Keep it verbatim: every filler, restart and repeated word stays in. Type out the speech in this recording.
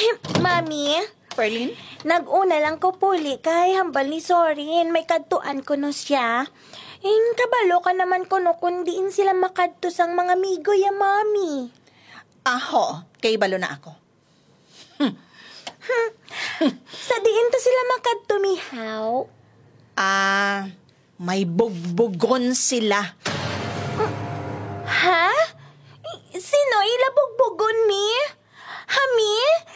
Mami, Perlin? nag-una lang ko puli kay hambal ni Sorin. May kadtuan ko no siya. In kabalo ka naman ko no kundiin sila makadto sang mga amigo ya, Mami. Aho, kay balo na ako. Sa diin to sila makadto, mihaw. Ah, may bugbugon sila. Ha? I- Sino ilabugbugon mi? Hami?